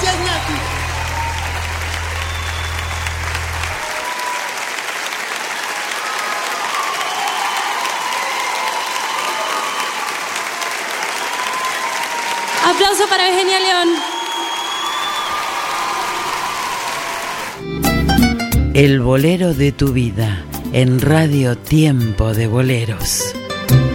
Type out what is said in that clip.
Gracias, Nati. Aplauso para Eugenia León. El bolero de tu vida en Radio Tiempo de Boleros.